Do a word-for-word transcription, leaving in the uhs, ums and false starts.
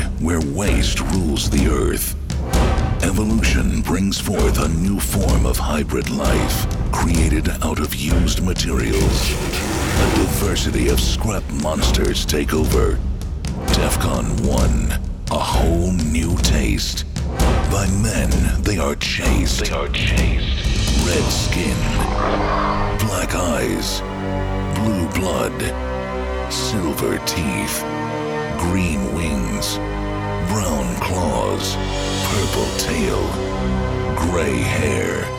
where waste rules the earth, evolution brings forth a new form of hybrid life created out of used materials. A diversity of scrap monsters take over. DEFCON one, a whole new taste. By men, they are chased. They are chased. Red skin, black eyes, blue blood, silver teeth, green wings, brown claws, purple tail, gray hair.